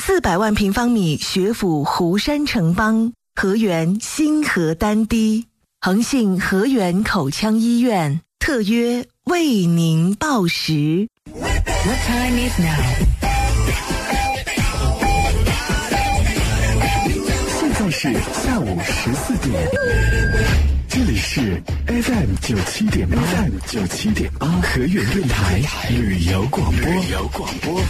400万平方米学府湖山城邦，河源新河丹堤，恒信河源口腔医院特约为您报时。 What time is now? 现在是下午14点，这里是 FM 97.8河源电台旅游广播。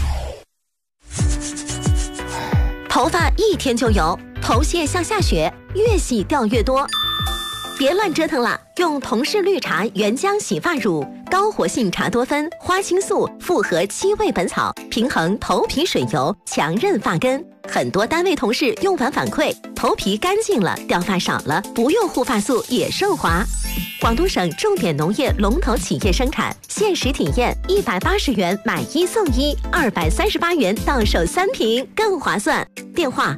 头发一天就油，头屑像下雪，越洗掉越多。别乱折腾了，用同氏绿茶原浆洗发乳，高活性茶多酚、花青素复合7味本草，平衡头皮水油，强韧发根。很多单位同事用完反馈，头皮干净了，掉发少了，不用护发素也顺滑。广东省重点农业龙头企业生产，限时体验180元买1送1，238元到手3瓶，更划算。电话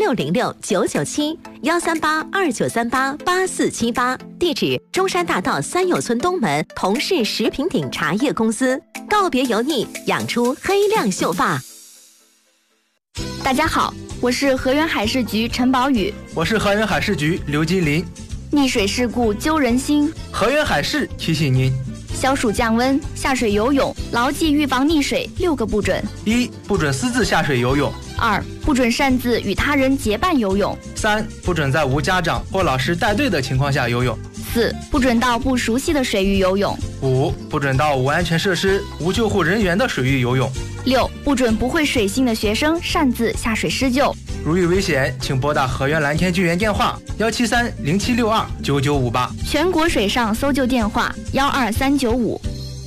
3606-997，13829388478，地址中山大道三友村东门同氏食品鼎茶叶公司。告别油腻，养出黑亮秀发。 大家好，我是河源海事局陈宝宇。 我是河源海事局刘金林。 溺水事故揪人心， 河源海事提醒您： 消暑降温，下水游泳牢记预防溺水6个不准。 1. 不准私自下水游泳。 2. 不准擅自与他人结伴游泳。 3. 不准在无家长或老师带队的情况下游泳。 4. 不准到不熟悉的水域游泳。 5. 不准到无安全设施、无救护人员的水域游泳。 6. 不准不会水性的学生擅自下水施救。 如遇危险，请拨打河源蓝天救援电话17307629958， 全国水上搜救电话12395。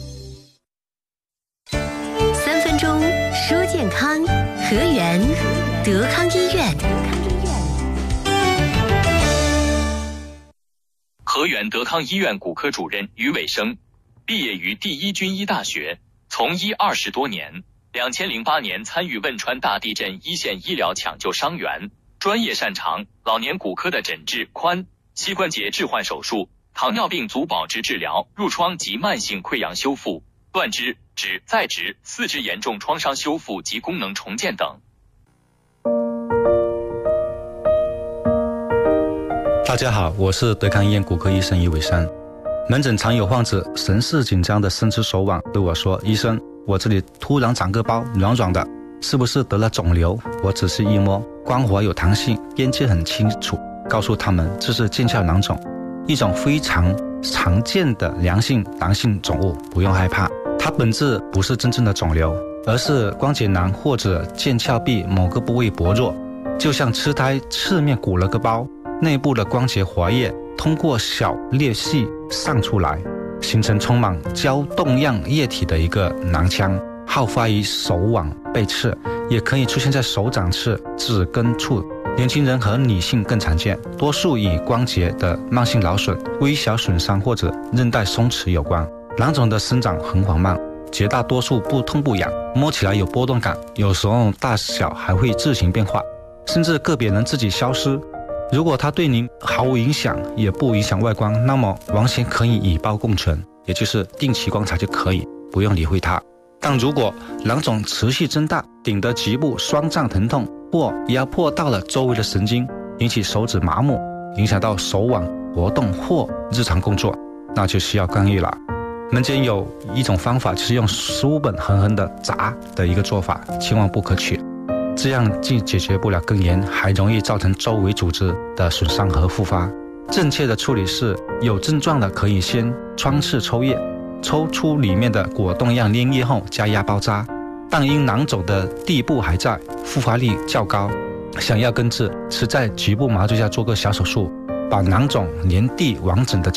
3分钟说健康，河源德康医院。 河源德康医院骨科主任于伟生，毕业于第一军医大学，从医20多年。2008年参与汶川大地震一线医疗抢救伤员，专业擅长老年骨科的诊治、髋、膝关节置换手术、糖尿病足保值治疗、褥疮及慢性溃疡修复、断肢、指、再植、四肢严重创伤修复及功能重建等。 大家好，我是德康医院骨科医生于伟生。门诊常有患者神志紧张的伸出手腕对我说：“医生，我这里突然长个包，软软的，是不是得了肿瘤？”我仔细一摸，光滑有弹性，边界很清楚，告诉他们这是腱鞘囊肿，一种非常常见的良性囊性肿物，不用害怕。它本质不是真正的肿瘤，而是关节囊或者腱鞘壁某个部位薄弱，就像痴呆侧面鼓了个包，内部的关节活液通过小裂隙散出来，形成充满胶冻样液体的一个囊腔，好发于手腕、背侧，也可以出现在手掌侧、指根处。年轻人和女性更常见，多数与关节的慢性劳损、微小损伤或者韧带松弛有关。囊肿的生长很缓慢，绝大多数不痛不痒，摸起来有波动感，有时候大小还会自行变化，甚至个别能自己消失。如果它对您毫无影响，也不影响外观，那么完全可以与胞共存，也就是定期观察就可以，不用理会它。但如果囊肿持续增大，顶得局部酸胀疼痛，或压迫到了周围的神经，引起手指麻木，影响到手腕活动或日常工作，那就需要干预了。民间有一种方法，就是用书本狠狠地砸的一个做法，千万不可取。这样既解决不了根源，还容易造成周围组织的损伤和复发。正确的处理是，有症状的可以先穿刺抽液，抽出里面的果冻样粘液后加压包扎，但因囊肿的地部还在，复发力较高，想要根治，是在局部麻醉下做个小手术，把囊肿连地完整的